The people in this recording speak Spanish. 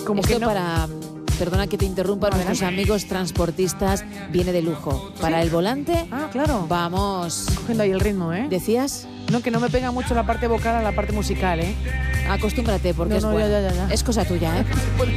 Como Esto que no. para, perdona que te interrumpa, nuestros amigos transportistas, viene de lujo. Para el volante, claro. Vamos. Cogiendo ahí el ritmo, ¿eh? ¿Decías? No, que no me pega mucho la parte vocal a la parte musical, ¿eh? Acostúmbrate, porque No, es no, bueno. ya. Es cosa tuya, ¿eh?